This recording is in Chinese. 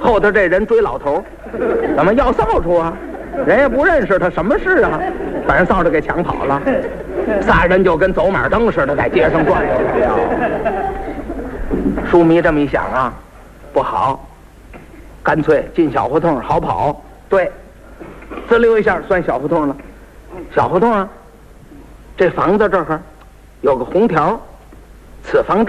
后头这人追老头，怎么要扫帚啊？人也不认识他，什么事啊？把人扫帚给抢跑了，仨人就跟走马灯似的在街上转悠了。书迷这么一想啊，不好，干脆进小胡同好跑。对，滋溜一下算小胡同了。小胡同啊，这房子这儿有个红条，此房